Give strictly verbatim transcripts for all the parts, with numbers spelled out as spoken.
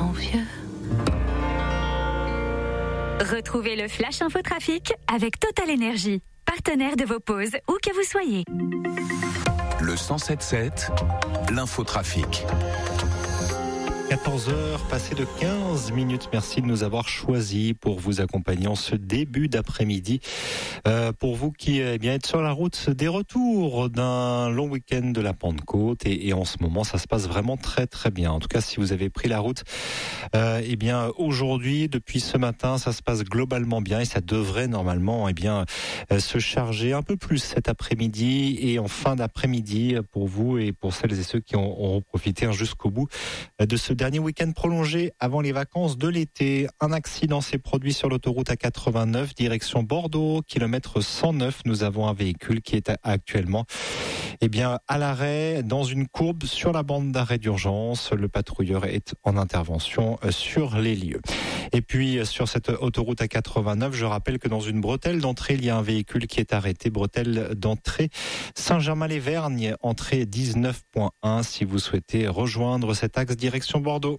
sont vieux. Retrouvez le Flash Info Trafic avec Total Énergie, partenaire de vos pauses, où que vous soyez. Le cent sept sept, l'infotrafic. quatorze heures, passées de quinze minutes. Merci de nous avoir choisis pour vous accompagner en ce début d'après-midi. Euh, pour vous qui eh bien, êtes sur la route des retours d'un long week-end de la Pentecôte et, et en ce moment, ça se passe vraiment très très bien. En tout cas, si vous avez pris la route, euh, eh bien aujourd'hui, depuis ce matin, ça se passe globalement bien et ça devrait normalement eh bien euh, se charger un peu plus cet après-midi et en fin d'après-midi pour vous et pour celles et ceux qui ont, auront profité hein, jusqu'au bout de ce dernier week-end prolongé avant les vacances de l'été. Un accident s'est produit sur l'autoroute A quatre-vingt-neuf, direction Bordeaux, kilomètre cent neuf. Nous avons un véhicule qui est actuellement eh bien, à l'arrêt dans une courbe sur la bande d'arrêt d'urgence. Le patrouilleur est en intervention sur les lieux. Et puis, sur cette autoroute A quatre-vingt-neuf, je rappelle que dans une bretelle d'entrée, il y a un véhicule qui est arrêté. Bretelle d'entrée Saint-Germain-les-Vergnes, entrée dix-neuf point un, si vous souhaitez rejoindre cet axe direction Bordeaux.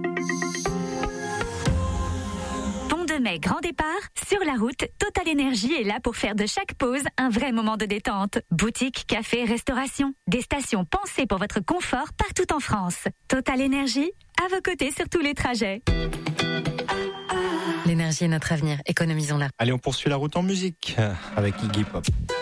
Pont de Mai, grand départ. Sur la route, Total Énergie est là pour faire de chaque pause un vrai moment de détente. Boutique, café, restauration. Des stations pensées pour votre confort partout en France. Total Énergie, à vos côtés sur tous les trajets. L'énergie est notre avenir, économisons-la. Allez, on poursuit la route en musique avec Iggy Pop.